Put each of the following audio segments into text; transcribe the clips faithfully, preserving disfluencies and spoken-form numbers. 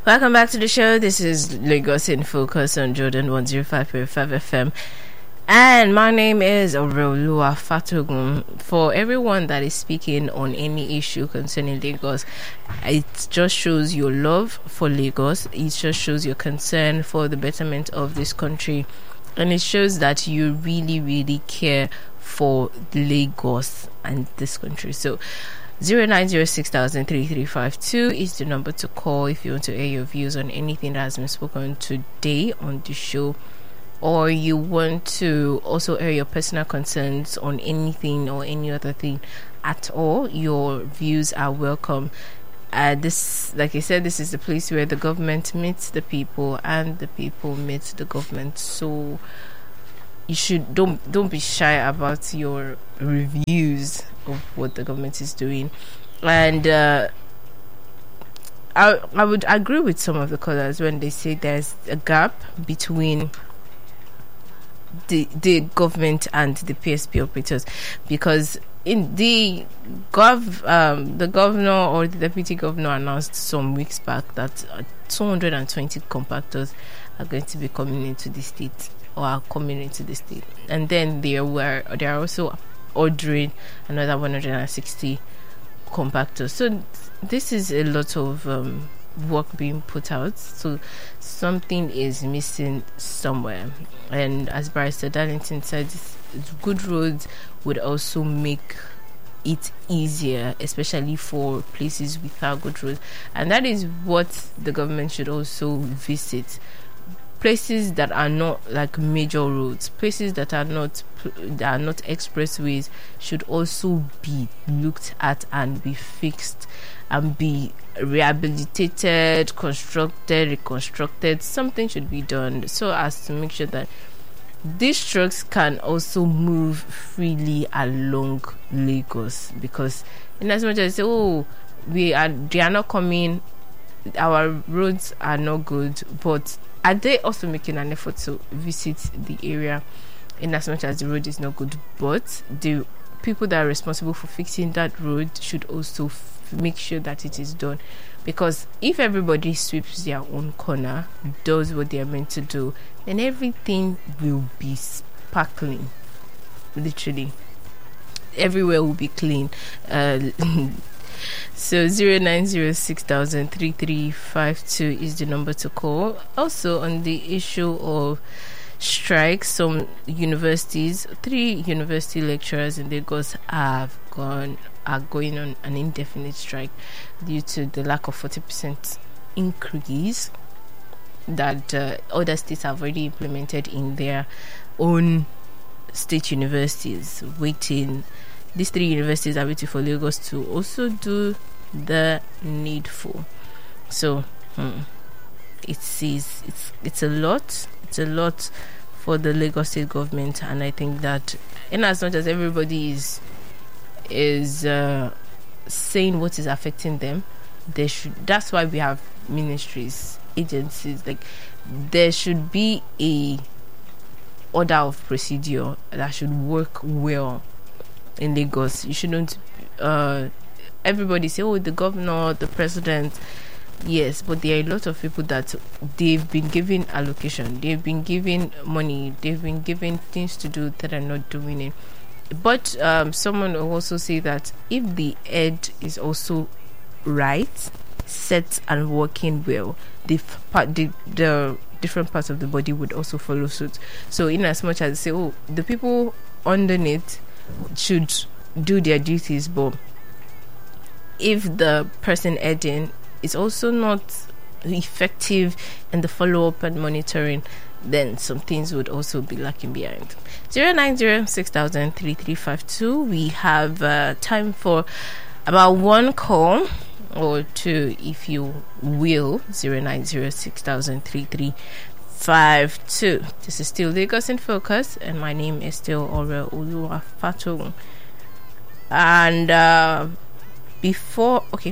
Welcome back to the show. This is Lagos in Focus on Jordan one oh five point five F M. And my name is Aurelua Fatogun. For everyone that is speaking on any issue concerning Lagos, it just shows your love for Lagos. It just shows your concern for the betterment of this country. And it shows that you really, really care for Lagos and this country. So zero nine zero six thousand three three five two is the number to call if you want to air your views on anything that has been spoken today on the show, or you want to also air your personal concerns on anything or any other thing at all. Your views are welcome. Uh, this, like I said, this is the place where the government meets the people and the people meet the government. So you should don't don't be shy about your reviews of what the government is doing. And uh, I I would agree with some of the callers when they say there's a gap between the the government and the P S P operators, because in the gov um the governor or the deputy governor announced some weeks back that uh, two hundred twenty compactors are going to be coming into the state or are coming into the state, and then they were they are also ordering another one hundred sixty compactors. So this is a lot of um, work being put out. So something is missing somewhere. And as Barrister Darlington said, good roads would also make it easier, especially for places without good roads. And that is what the government should also visit. Places that are not like major roads, places that are not that are not expressways should also be looked at and be fixed and be rehabilitated, constructed, reconstructed. Something should be done so as to make sure that these trucks can also move freely along Lagos. Because in as much as they say, oh, we are they are not coming, our roads are not good, but are they also making an effort to visit the area in as much as the road is not good? But the people that are responsible for fixing that road should also f- make sure that it is done. Because if everybody sweeps their own corner, does what they are meant to do, then everything will be sparkling. Literally. Everywhere will be clean. Uh, So zero nine zero six thousand three three five two is the number to call. Also on the issue of strikes, some universities, three university lecturers in Lagos have gone are going on an indefinite strike due to the lack of forty percent increase that uh, other states have already implemented in their own state universities. Waiting These three universities are waiting for Lagos to also do the needful. So hmm, it's, it's it's it's a lot. It's a lot for the Lagos state government, and I think that, in as much as everybody is is uh, saying what is affecting them, they should. That's why we have ministries, agencies. Like there should be a order of procedure that should work well in Lagos. You shouldn't uh everybody say, oh, the governor, the president. Yes, but there are a lot of people that they've been given allocation, they've been given money, they've been given things to do that are not doing it. But um someone will also say that if the head is also right, set and working well, the part the, the different parts of the body would also follow suit. So in as much as say, oh, the people underneath should do their duties, but if the person heading is also not effective in the follow-up and monitoring, then some things would also be lacking behind. zero nine zero six thousand three three five two. We have uh, time for about one call or two, if you will. zero nine zero six thousand three three five two. This is still Lagos in Focus, and my name is still Aurelua Fatogun. And uh, before, okay.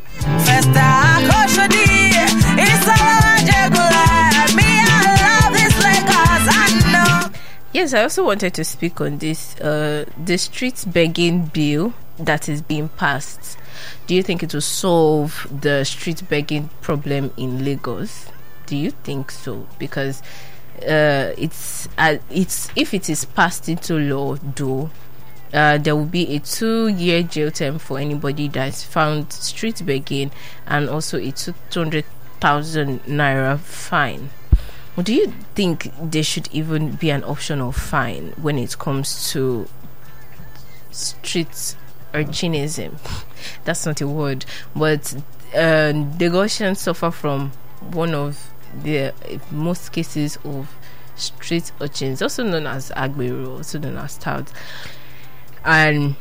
Yes, I also wanted to speak on this uh, the street begging bill that is being passed. do you think it will solve the street begging problem in Lagos? Do you think so? Because uh, it's uh, it's if it is passed into law, though, uh, there will be a two-year jail term for anybody that is found street begging, and also a two hundred thousand naira fine. Do you think there should even be an optional fine when it comes to street urchinism? That's not a word, but uh, Lagosians suffer from one of the most cases of street urchins, also known as agbero, also known as touts. And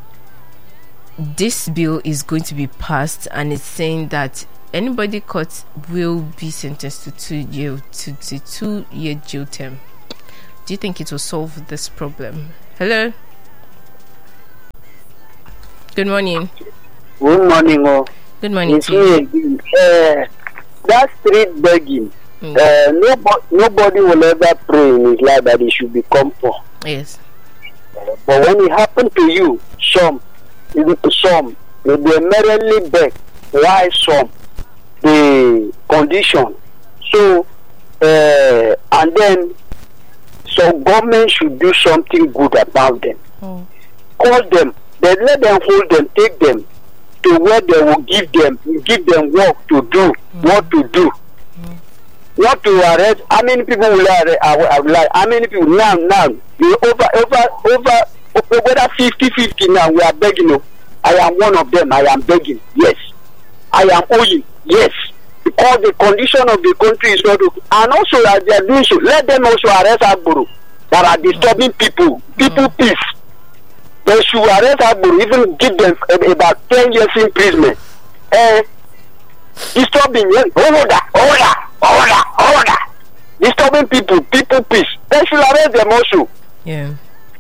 this bill is going to be passed, and it's saying that anybody caught will be sentenced to two year to, to two year jail term. Do you think it will solve this problem? Hello. Good morning. Good morning. Oh. Good morning it's to you. Me, uh, that street begging, mm. uh, nobody, nobody will ever pray in his life that he should become poor. Yes. Uh, but when it happened to you, some, some, they merely beg. Why some? The condition. So, uh, and then, so government should do something good about them. Oh. Call them, then let them hold them, take them to where they will give them, give them work to do, mm. what to do. Mm. Not to arrest. How many people will arrest? How many people now? Now, we over, over, over, over fifty fifty now. We are begging. I am one of them. I am begging. Yes, I am owing. Yes, because the condition of the country is not okay. And also, as they are doing so, let them also arrest Agboro that are disturbing people, people mm. peace. They should arrest Agboro, even give them about ten years imprisonment. Uh, disturbing, order, order, order, order. Disturbing people, people peace. They should arrest them also. Yeah.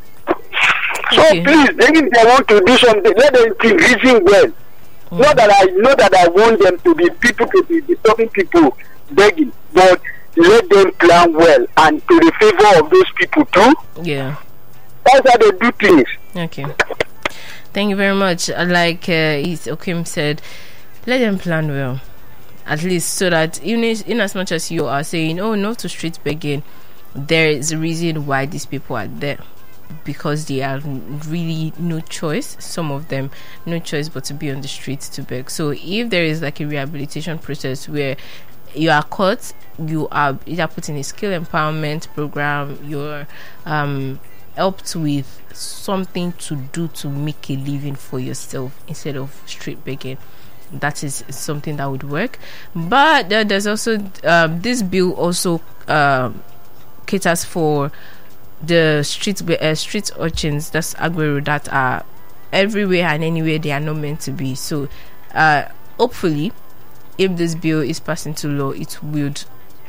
So okay. Please, if they want to do something, let them think, reason well. Mm. Not that I know that I want them to be people to be disturbing people begging, but let them plan well and to the favor of those people too. Yeah. That's how they do things. Okay. Thank you very much. Like uh, Okim said, let them plan well. At least so that even in as much as you are saying, oh, no to street begging, there is a reason why these people are there. Because they have really no choice, some of them no choice but to be on the streets to beg. So if there is like a rehabilitation process where you are caught, you are either put in a skill empowerment program, you're um helped with something to do to make a living for yourself instead of street begging. That is something that would work. But uh, there's also um, this bill also uh, caters for the street uh, street urchins, that's agbero, that are everywhere and anywhere they are not meant to be. So uh hopefully, if this bill is passed into law, it would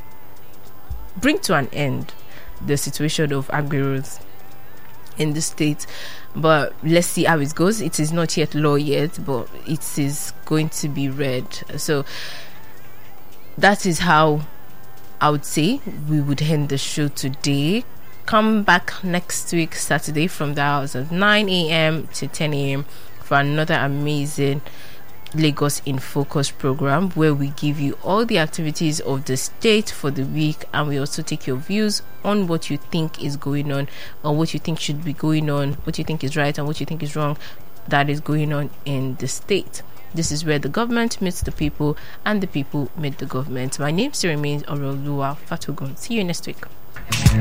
bring to an end the situation of agberos in the state. But let's see how it goes. It is not yet law yet, but it is going to be read. So that is how I would say we would end the show today. Come back next week Saturday from the hours of nine a.m. to ten a.m. for another amazing Lagos in Focus program, where we give you all the activities of the state for the week, and we also take your views on what you think is going on, or what you think should be going on, what you think is right and what you think is wrong that is going on in the state. This is where the government meets the people and the people meet the government. My name still remains Oroluwa Fatogun. See you next week.